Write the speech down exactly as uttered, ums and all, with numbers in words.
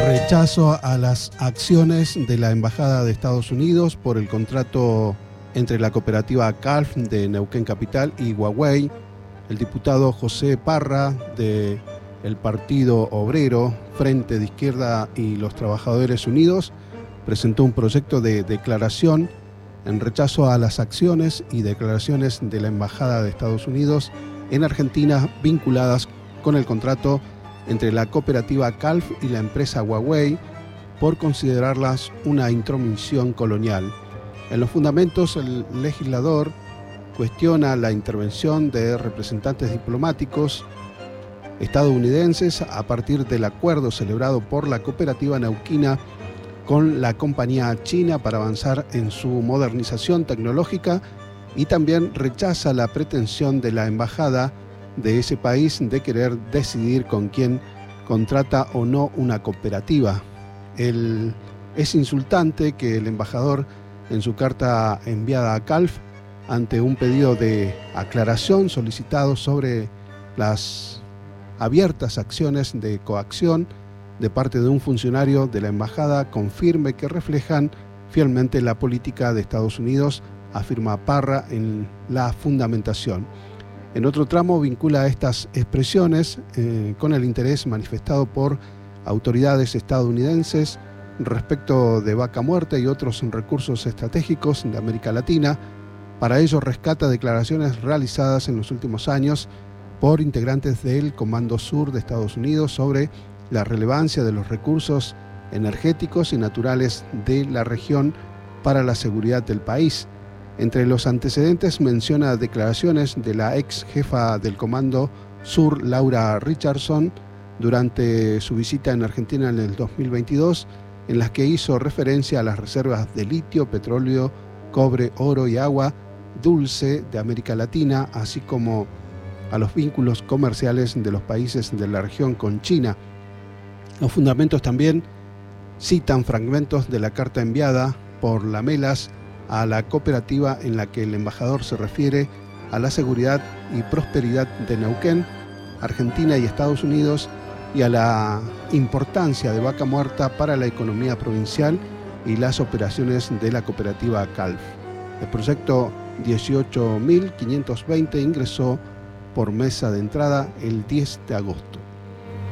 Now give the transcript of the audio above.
Rechazo a las acciones de la Embajada de Estados Unidos por el contrato entre la cooperativa Calf de Neuquén Capital y Huawei. El diputado José Parra del Partido Obrero, Frente de Izquierda y los Trabajadores Unidos presentó un proyecto de declaración en rechazo a las acciones y declaraciones de la Embajada de Estados Unidos en Argentina vinculadas con el contrato entre la cooperativa Calf y la empresa Huawei por considerarlas una intromisión colonial. En los fundamentos, el legislador cuestiona la intervención de representantes diplomáticos estadounidenses a partir del acuerdo celebrado por la cooperativa neuquina con la compañía china para avanzar en su modernización tecnológica, y también rechaza la pretensión de la embajada de ese país de querer decidir con quién contrata o no una cooperativa. El, es insultante que el embajador, en su carta enviada a Calf, ante un pedido de aclaración solicitado sobre las abiertas acciones de coacción de parte de un funcionario de la embajada, confirme que reflejan fielmente la política de Estados Unidos, afirma Parra en la fundamentación. En otro tramo vincula estas expresiones eh, con el interés manifestado por autoridades estadounidenses respecto de Vaca Muerta y otros recursos estratégicos de América Latina. Para ello rescata declaraciones realizadas en los últimos años por integrantes del Comando Sur de Estados Unidos sobre la relevancia de los recursos energéticos y naturales de la región para la seguridad del país. Entre los antecedentes menciona declaraciones de la ex jefa del Comando Sur, Laura Richardson, durante su visita en Argentina en el dos mil veintidós, en las que hizo referencia a las reservas de litio, petróleo, cobre, oro y agua dulce de América Latina, así como a los vínculos comerciales de los países de la región con China. Los fundamentos también citan fragmentos de la carta enviada por Lamelas a la cooperativa en la que el embajador se refiere a la seguridad y prosperidad de Neuquén, Argentina y Estados Unidos, y a la importancia de Vaca Muerta para la economía provincial y las operaciones de la cooperativa Calf. El proyecto dieciocho mil quinientos veinte ingresó por mesa de entrada el diez de agosto.